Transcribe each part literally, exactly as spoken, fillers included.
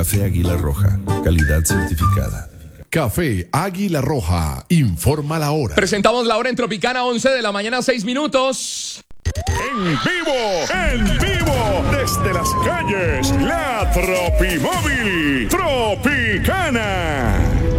Café Águila Roja, calidad certificada. Café Águila Roja, informa la hora. Presentamos la hora en Tropicana, once de la mañana, seis minutos. En vivo, en vivo, desde las calles, la Tropimóvil Tropicana.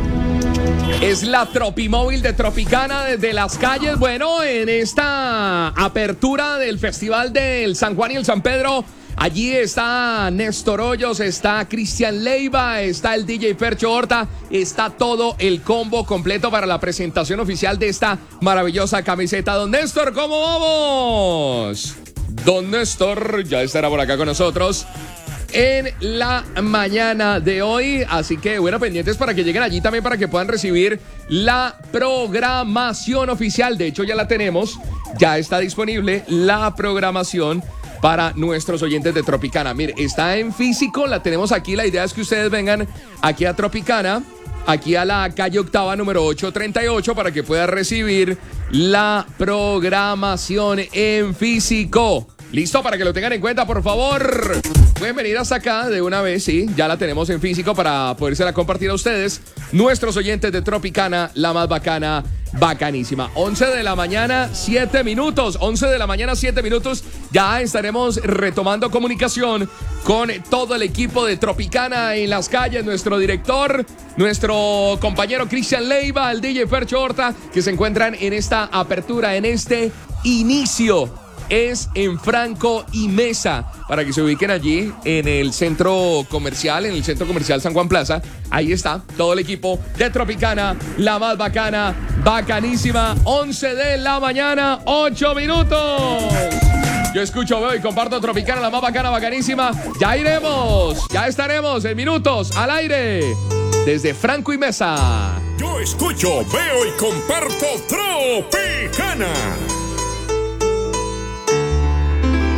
Es la Tropimóvil de Tropicana desde las calles. Bueno, en esta apertura del Festival del San Juan y el San Pedro, allí está Néstor Hoyos, está Cristian Leiva, está el D J Fercho Horta, está todo el combo completo para la presentación oficial de esta maravillosa camiseta. Don Néstor, ¿cómo vamos? Don Néstor ya estará por acá con nosotros en la mañana de hoy, así que bueno, pendientes para que lleguen allí también para que puedan recibir la programación oficial. De hecho ya la tenemos, ya está disponible la programación para nuestros oyentes de Tropicana. Mire, está en físico, la tenemos aquí. La idea es que ustedes vengan aquí a Tropicana, aquí a la calle Octava número ochocientos treinta y ocho, para que puedan recibir la programación en físico. ¿Listo? Para que lo tengan en cuenta, por favor. Pueden venir hasta acá de una vez, sí. Ya la tenemos en físico para podérsela compartir a ustedes, nuestros oyentes de Tropicana, la más bacana, bacanísima. once de la mañana, siete minutos. once de la mañana, siete minutos. Ya estaremos retomando comunicación con todo el equipo de Tropicana en las calles. Nuestro director, nuestro compañero Cristian Leiva, el D J Fercho Horta, que se encuentran en esta apertura, en este inicio. Es en Franco y Mesa, para que se ubiquen allí en el centro comercial, en el centro comercial San Juan Plaza. Ahí está todo el equipo de Tropicana, la más bacana, bacanísima. once de la mañana, ocho minutos. Yo escucho, veo y comparto Tropicana, la más bacana, bacanísima. Ya iremos, ya estaremos en minutos al aire desde Franco y Mesa. Yo escucho, veo y comparto Tropicana.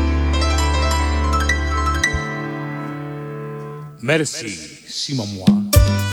Merci, Simon Moi.